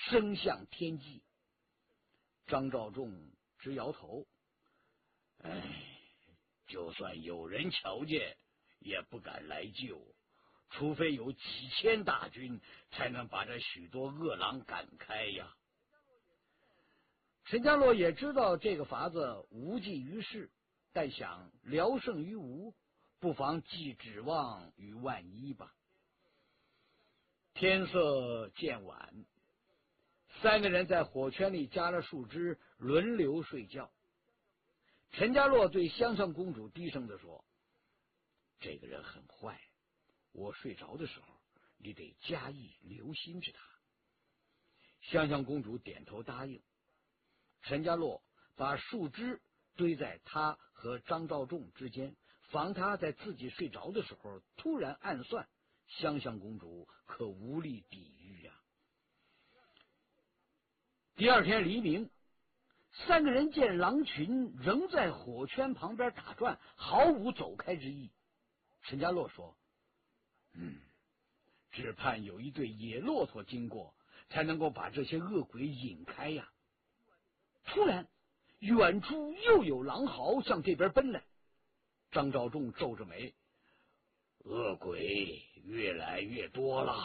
升向天际。张召仲直摇头，就算有人瞧见，也不敢来救，除非有几千大军，才能把这许多恶狼赶开呀。陈家洛也知道这个法子无济于事，但想聊胜于无，不妨寄指望于万一吧。天色渐晚，三个人在火圈里加了树枝，轮流睡觉。陈家洛对香香公主低声地说：“这个人很坏，我睡着的时候，你得加以留心着他。”香香公主点头答应。陈家洛把树枝堆在他和张召仲之间，防他在自己睡着的时候突然暗算，香香公主可无力抵御呀。第二天黎明，三个人见狼群仍在火圈旁边打转，毫无走开之意。陈家洛说：“只盼有一对野骆驼经过，才能够把这些恶鬼引开呀。”突然，远处又有狼嚎向这边奔来。张召仲皱着眉：“恶鬼越来越多了。”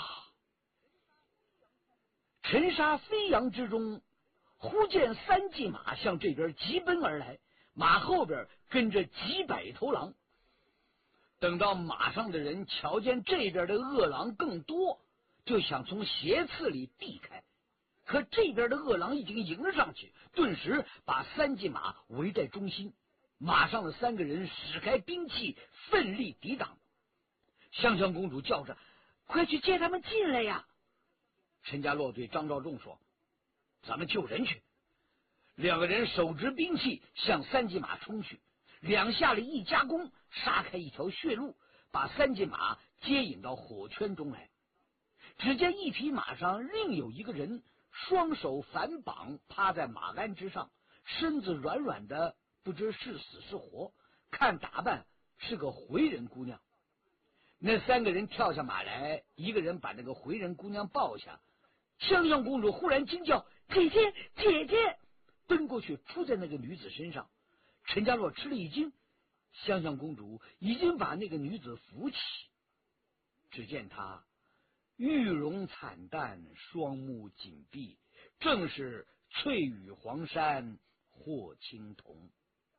尘沙飞扬之中，忽见三骑马向这边急奔而来，马后边跟着几百头狼。等到马上的人瞧见这边的恶狼更多，就想从斜刺里避开，可这边的恶狼已经迎了上去，顿时把三骑马围在中心。马上的三个人使开兵器，奋力抵挡。香香公主叫着：“快去接他们进来呀！”陈家洛对张召仲说：“咱们救人去。”两个人手执兵器向三骑马冲去，两下里一夹攻，杀开一条血路，把三骑马接引到火圈中来。只见一匹马上另有一个人，双手反绑，趴在马鞍之上，身子软软的，不知是死是活，看打扮是个回人姑娘。那三个人跳下马来，一个人把那个回人姑娘抱下。香香公主忽然惊叫：“姐姐，姐姐！”奔过去扑在那个女子身上。陈家洛吃了一惊，香香公主已经把那个女子扶起。只见她玉容惨淡，双目紧闭，正是翠羽黄山霍青桐。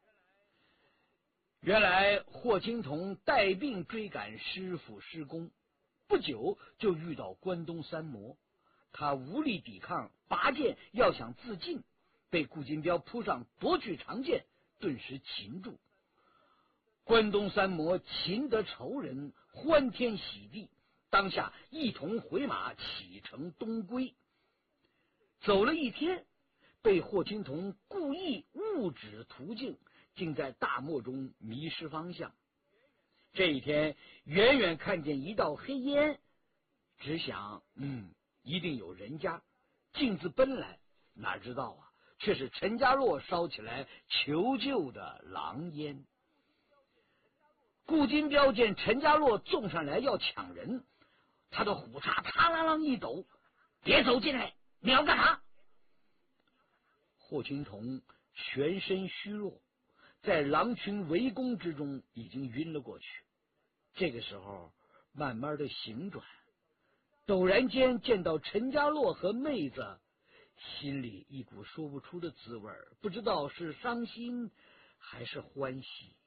原来霍青桐带病追赶师傅施工，不久就遇到关东三魔，他无力抵抗，拔剑要想自尽，被顾金彪扑上夺去长剑，顿时擒住。关东三魔擒得仇人，欢天喜地，当下一同回马启程东归。走了一天，被霍青桐故意误指途径，竟在大漠中迷失方向。这一天远远看见一道黑烟，只想一定有人家，径自奔来，哪知道啊，却是陈家洛烧起来求救的狼烟。顾金彪见陈家洛纵上来要抢人，他的虎叉嚓啷啷一抖：“别走进来，你要干啥？”霍青桐全身虚弱，在狼群围攻之中已经晕了过去。这个时候慢慢的醒转，陡然间见到陈家洛和妹子，心里一股说不出的滋味，不知道是伤心还是欢喜。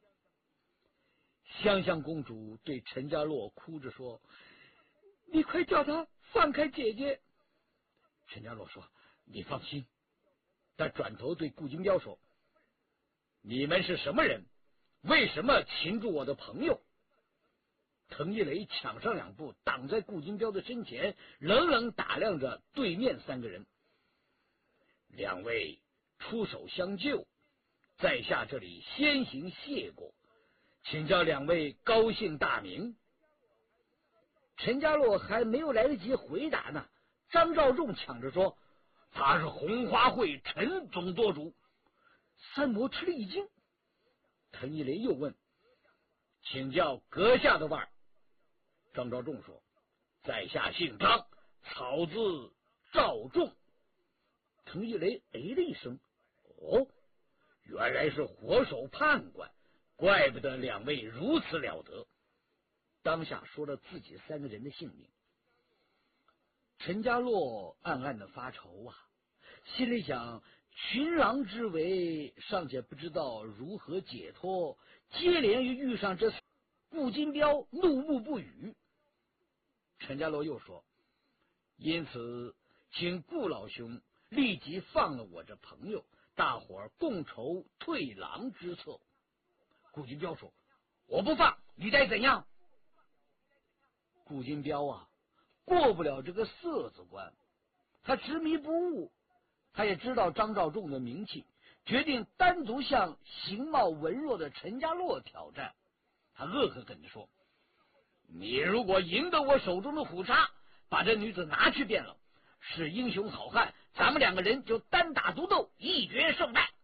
香香公主对陈家洛哭着说：“你快叫他放开姐姐。”陈家洛说：“你放心。”他转头对顾金彪说：“你们是什么人？为什么擒住我的朋友？”滕一雷抢上两步，挡在顾金彪的身前，冷冷打量着对面三个人。两位出手相救，在下这里先行谢过，请叫两位高姓大名。陈家洛还没有来得及回答呢，张召仲抢着说：“他是红花会陈总舵主。”三魔吃了一惊。滕一雷又问：“请教阁下的腕。”张召仲说：“在下姓张，草字召仲。” 滕一雷哎了一声：“哦，原来是火手判官，怪不得两位如此了得。”当下说了自己三个人的姓名。陈家洛暗暗的发愁啊，心里想：群狼之围尚且不知道如何解脱，接连又遇上这顾金彪，怒目不语。陈家洛又说：“因此，请顾老兄立即放了我这朋友，大伙儿共筹退狼之策。”顾金彪说：“我不放，你该怎样？”顾金彪啊，过不了这个色字关，他执迷不悟，他也知道张召仲的名气，决定单独向形貌文弱的陈家洛挑战。他恶狠狠地说：“你如果赢得我手中的虎鲨，把这女子拿去便了，是英雄好汉，咱们两个人就单打独斗，一决胜败。”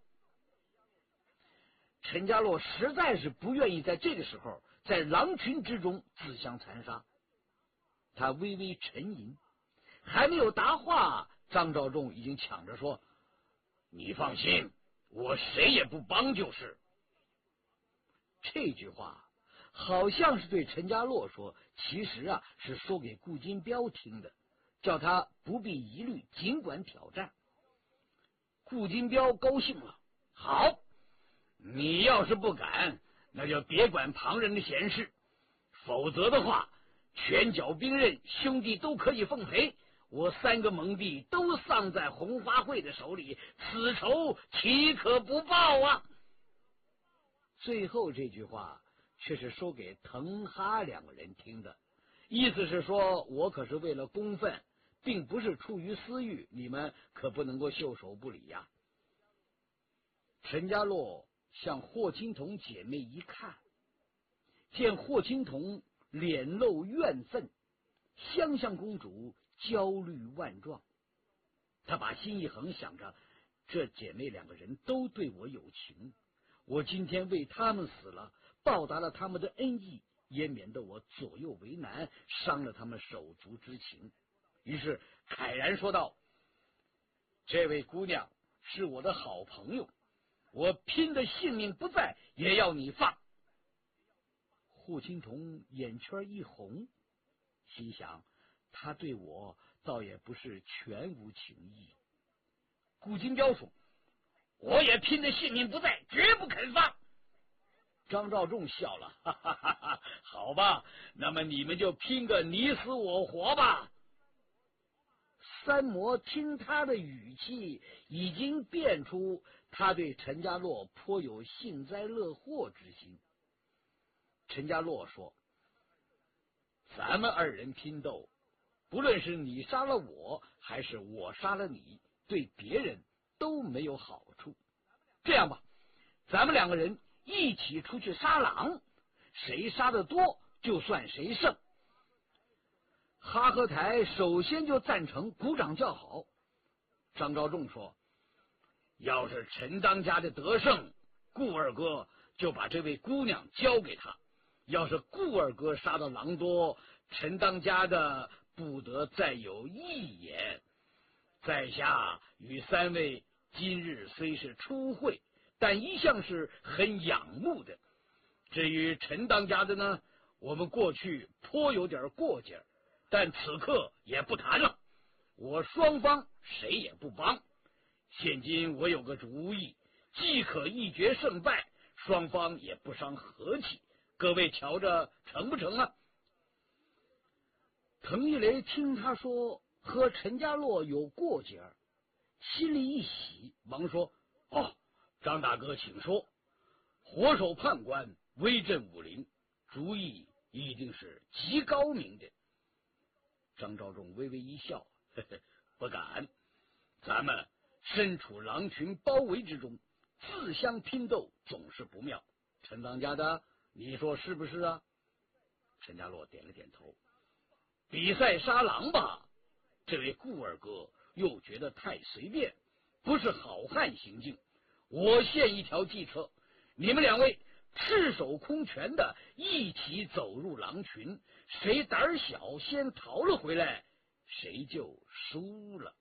陈家洛实在是不愿意在这个时候在狼群之中自相残杀，他微微沉吟，还没有答话，张召仲已经抢着说：“你放心，我谁也不帮就是。”这句话好像是对陈家洛说，其实啊是说给顾金彪听的，叫他不必疑虑，尽管挑战。顾金彪高兴了：“好，你要是不敢，那就别管旁人的闲事，否则的话，拳脚兵刃兄弟都可以奉陪，我三个盟弟都丧在红花会的手里，此仇岂可不报啊！”最后这句话却是说给滕哈两个人听的，意思是说，我可是为了公愤，并不是出于私欲，你们可不能够袖手不理呀。陈家洛向霍青桐姐妹一看，见霍青桐脸露怨愤，香香公主焦虑万状。他把心一横，想着这姐妹两个人都对我有情，我今天为他们死了，报答了他们的恩义，也免得我左右为难，伤了他们手足之情。于是慨然说道：“这位姑娘是我的好朋友，我拼的性命不在，也要你放。”霍青桐眼圈一红，心想他对我倒也不是全无情义。顾金彪说：“我也拼的性命不在，绝不肯放。”张召仲笑了：“哈哈哈哈，好吧，那么你们就拼个你死我活吧。”三魔听他的语气，已经辨出他对陈家洛颇有幸灾乐祸之心。陈家洛说：“咱们二人拼斗，不论是你杀了我，还是我杀了你，对别人都没有好处。这样吧，咱们两个人一起出去杀狼，谁杀得多就算谁胜。”哈和台首先就赞成，鼓掌叫好。张召仲说：“要是陈当家的得胜，顾二哥就把这位姑娘交给他；要是顾二哥杀的狼多，陈当家的不得再有一言。在下与三位今日虽是初会，但一向是很仰慕的。至于陈当家的呢，我们过去颇有点过节，但此刻也不谈了，我双方谁也不帮。现今我有个主意，既可一决胜败，双方也不伤和气，各位瞧着成不成啊？”滕一雷听他说和陈家洛有过节，心里一喜，忙说：“哦，张大哥请说。火手判官威震武林，主意一定是极高明的。”张召仲微微一笑：“呵呵，不敢。咱们身处狼群包围之中，自相拼斗总是不妙。陈当家的，你说是不是啊？”陈家洛点了点头。比赛杀狼吧，这位顾二哥又觉得太随便，不是好汉行径。我献一条计策，你们两位赤手空拳的一起走入狼群，谁胆小先逃了回来，谁就输了。